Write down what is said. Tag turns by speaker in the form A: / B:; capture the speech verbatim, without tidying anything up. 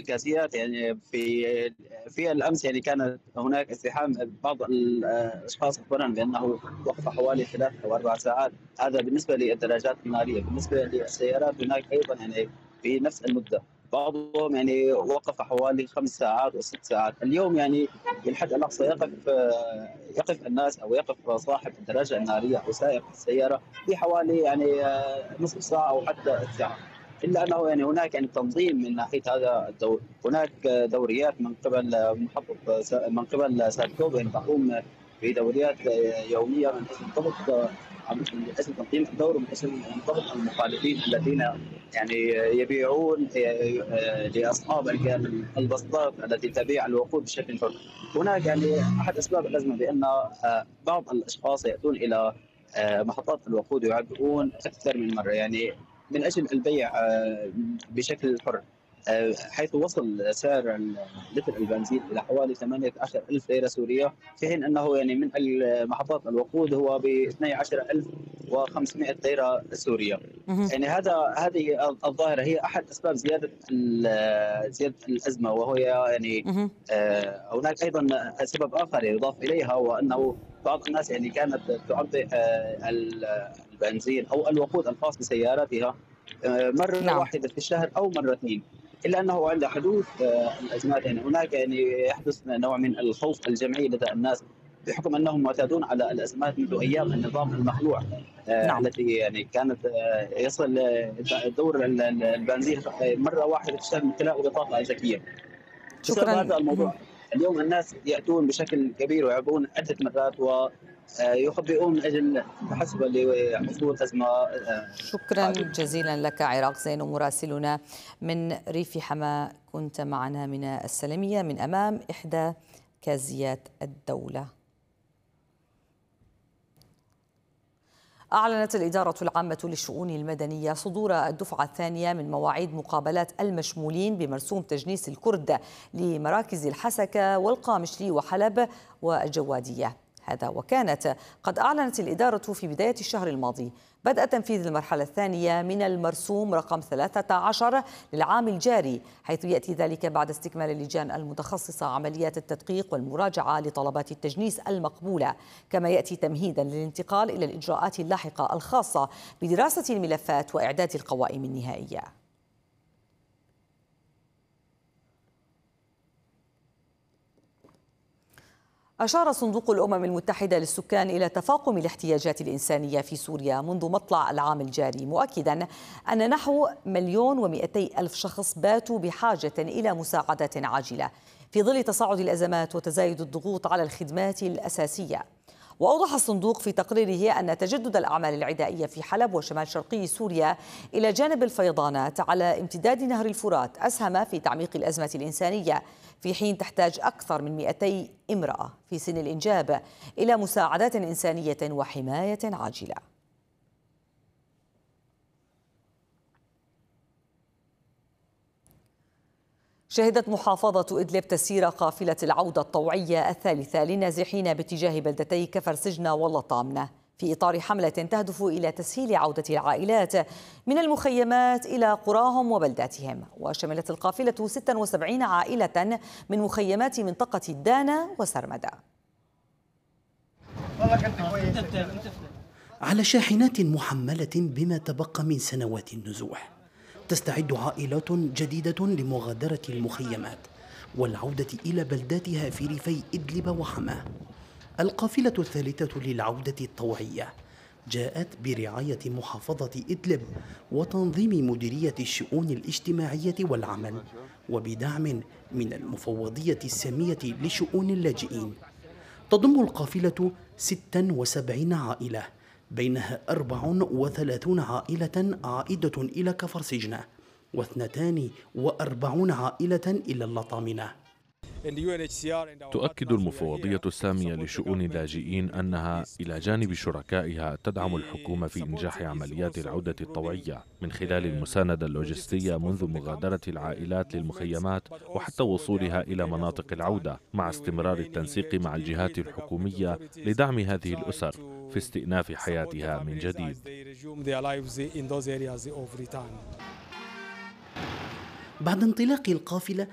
A: الكاسيات يعني في في الأمس يعني كانت هناك ازدحام بعض الأشخاص أخبرنا بأنه وقف حوالي ثلاث أو أربع ساعات، هذا بالنسبة للدراجات النارية، بالنسبة للسيارات هناك أيضًا يعني في نفس المدة، بعضهم يعني وقف حوالي خمس ساعات وست ساعات، اليوم يعني بالحد الأقصى يقف يقف الناس أو يقف صاحب الدراجة النارية أو سائق السيارة بحوالي يعني نصف ساعة أو حتى ساعة. إلا أنه يعني هناك يعني تنظيم من ناحية هذا الدور، هناك دوريات من قبل محطة س من قبل ساكوب يعني تقوم بدوريات يومية من أجل ضبط من أجل تنظيم الدور ومن أجل ضبط المخالفين الذين يعني يبيعون لأصحاب البسطات التي تبيع الوقود بشكل حر. هناك يعني أحد أسباب الأزمة بأن بعض الأشخاص يأتون إلى محطات الوقود ويعبئون أكثر من مرة، يعني من أجل البيع بشكل حر، حيث وصل سعر لتر البنزين إلى حوالي ثمانية عشر ألف ليرة سورية، في حين أنه يعني من محطات الوقود هو ب اثنتي عشرة ألف وخمسمائة ليرة سورية.
B: مهم.
A: يعني هذا هذه الظاهرة هي أحد أسباب زيادة زيادة الأزمة، وهو يعني
B: مهم.
A: هناك أيضا سبب آخر يضاف إليها، وأنه بعض الناس يعني كانت تعبئ البنزين أو الوقود الخاص بسياراتها مرة
B: نعم.
A: واحدة في الشهر أو مرتين، إلا أنه عند حدوث الأزمات يعني هناك يعني يحدث نوع من الخوف الجمعي لدى الناس بحكم أنهم معتادون على الأزمات منذ أيام النظام المخلوع
B: نعم.
A: التي يعني كانت يصل دور البنزين مرة واحدة في الشهر من خلال بطاقة ذكية. بسبب
B: شكرا.
A: هذا
B: مهم.
A: الموضوع اليوم الناس يأتون بشكل كبير ويعبؤون عدة مرات ويخبئون من أجل تحسبا لحصول أزمة
B: شكرا
A: قادمة.
B: جزيلا لك عراق زينو مراسلنا من ريف حماة، كنت معنا من السلمية من أمام إحدى كازيات الدولة. أعلنت الإدارة العامة للشؤون المدنية صدور الدفعة الثانية من مواعيد مقابلات المشمولين بمرسوم تجنيس الكرد لمراكز الحسكة والقامشلي وحلب والجوادية، هذا وكانت قد أعلنت الإدارة في بداية الشهر الماضي بدء تنفيذ المرحلة الثانية من المرسوم رقم ثلاثة عشر للعام الجاري، حيث يأتي ذلك بعد استكمال اللجان المتخصصة عمليات التدقيق والمراجعة لطلبات التجنيس المقبولة، كما يأتي تمهيدا للانتقال إلى الإجراءات اللاحقة الخاصة بدراسة الملفات وإعداد القوائم النهائية. أشار صندوق الأمم المتحدة للسكان إلى تفاقم الاحتياجات الإنسانية في سوريا منذ مطلع العام الجاري، مؤكدا أن نحو مليون ومئتي ألف شخص باتوا بحاجة إلى مساعدات عاجلة في ظل تصاعد الأزمات وتزايد الضغوط على الخدمات الأساسية. وأوضح الصندوق في تقريره أن تجدد الأعمال العدائية في حلب وشمال شرقي سوريا إلى جانب الفيضانات على امتداد نهر الفرات أسهم في تعميق الأزمة الإنسانية، في حين تحتاج أكثر من مئتي امرأة في سن الإنجاب إلى مساعدات إنسانية وحماية عاجلة. شهدت محافظة إدلب تسيير قافلة العودة الطوعية الثالثة للنازحين باتجاه بلدتي كفر سجنة واللطامنة في إطار حملة تهدف إلى تسهيل عودة العائلات من المخيمات إلى قراهم وبلداتهم. وشملت القافلة ستة وسبعين عائلة من مخيمات منطقة الدانا وسرمدة.
C: على شاحنات محملة بما تبقى من سنوات النزوح تستعد عائلات جديدة لمغادرة المخيمات والعودة إلى بلداتها في ريفي إدلب وحماة. القافلة الثالثة للعودة الطوعية جاءت برعاية محافظة إدلب وتنظيم مديرية الشؤون الاجتماعية والعمل وبدعم من المفوضية السامية لشؤون اللاجئين. تضم القافلة ستة وسبعين عائلة، بينها أربع وثلاثون عائلة عائدة إلى كفر سجنة واثنتان وأربعون عائلة إلى اللطامنة.
D: تؤكد المفوضية السامية لشؤون اللاجئين أنها إلى جانب شركائها تدعم الحكومة في إنجاح عمليات العودة الطوعية من خلال المساندة اللوجستية منذ مغادرة العائلات للمخيمات وحتى وصولها إلى مناطق العودة، مع استمرار التنسيق مع الجهات الحكومية لدعم هذه الأسر في استئناف حياتها من جديد.
C: بعد انطلاق القافلة